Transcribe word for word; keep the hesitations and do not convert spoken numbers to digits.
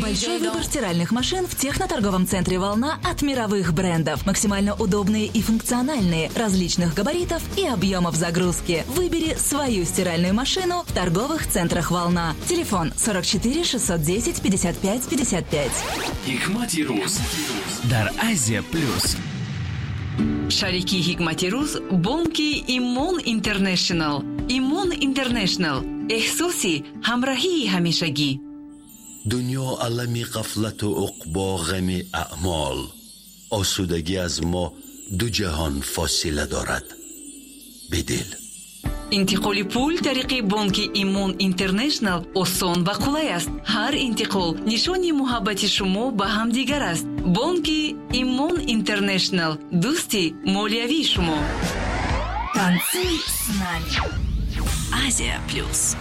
Большой выбор стиральных машин в техноторговом центре «Волна» от мировых брендов. Максимально удобные и функциональные, различных габаритов и объемов загрузки. Выбери свою стиральную машину в торговых центрах «Волна». Телефон сорок четыре шестьсот десять пятьдесят пять пятьдесят пять. Hikmati Ruz дар Азия Плюс. Шарики Hikmati Ruz бонки Имон Интернешнл. Имон Интернешнл. احساسی همراهی همیشگی. دنیا عالمی غفلت و عقبا غم اعمال. آسودگی از ما دو جهان فاصله دارد. بدل انتقال پول طریق بانک ایمون اینترنشنال آسان و قلای است. هر انتقال نشانی محبت شما به هم دیگر است. بانک ایمون اینترنشنال، دوستی مالیوی شما. Танцуй с нами. Азия Плюс.